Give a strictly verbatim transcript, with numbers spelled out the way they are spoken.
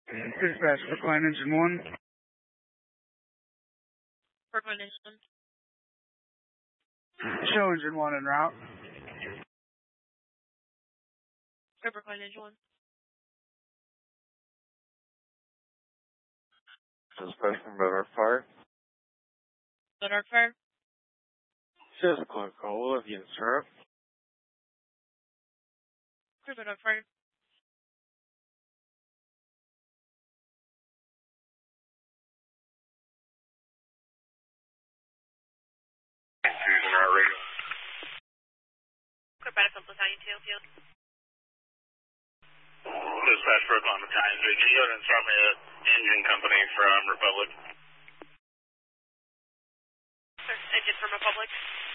Dispatch, Brookline Engine one. Brookline Engine one. Show Engine one en route. Go Brookline Engine one. Dispatch from Red Arc Fire. Red Arc Fire. Just a quick call. What have you, sir? Red Arc Fire. Using our radio. Quick back up Battalion Tail Field. Dispatch Brookline Battalion three. Can you go ahead and start me an engine company from Republic? Sir, engine from Republic.